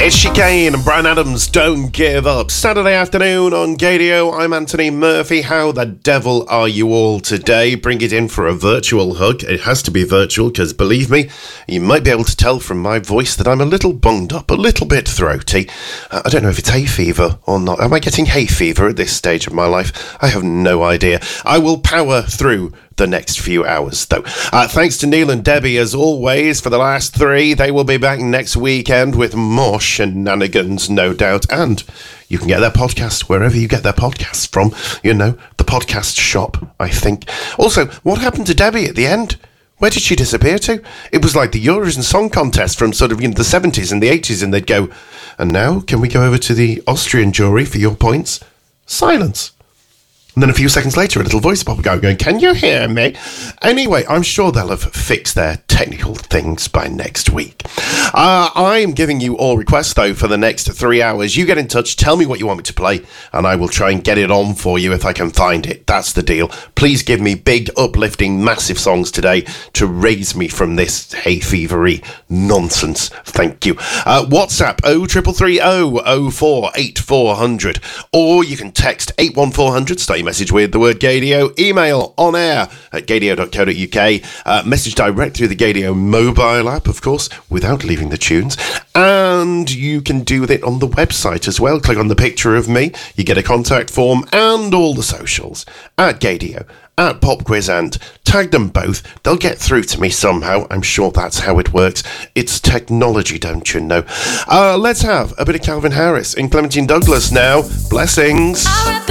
It's Chicane and Bryan Adams, Don't Give Up. Saturday afternoon on Gadio. I'm Anthony Murphy. How the devil are you all today? Bring it in for a virtual hug. It has to be virtual because, believe me, you might be able to tell from my voice that I'm a little bunged up, a little bit throaty. I don't know if it's hay fever or not. Am I getting hay fever at this stage of my life? I have no idea. I will power through the next few hours, though. Thanks to Neil and Debbie, as always, for the last three. They will be back next weekend with more shenanigans, no doubt. And you can get their podcast wherever you get their podcasts from. You know, the podcast shop, I think. Also, what happened to Debbie at the end? Where did she disappear to? It was like the Eurovision Song Contest from sort of, the 70s and the 80s, and they'd go, and now, can we go over to the Austrian jury for your points? Silence. And then a few seconds later, a little voice popped going, can you hear me? Anyway, I'm sure they'll have fixed their technical things by next week. I'm giving you all requests, though, for the next 3 hours. You get in touch, tell me what you want me to play, and I will try and get it on for you if I can find it. That's the deal. Please give me big, uplifting, massive songs today to raise me from this hay fevery nonsense. Thank you. WhatsApp 0330 04 8400, or you can text 81400, start your message with the word Gadio. Email on air at gadio.co.uk. Message direct through the Gadio mobile app, of course, without leaving the tunes. And you can do it on the website as well. Click on the picture of me. You get a contact form and all the socials at Gadio, at Pop Quiz, and tag them both. They'll get through to me somehow. I'm sure that's how it works. It's technology, don't you know? Let's have a bit of Calvin Harris and Clementine Douglas now. Blessings.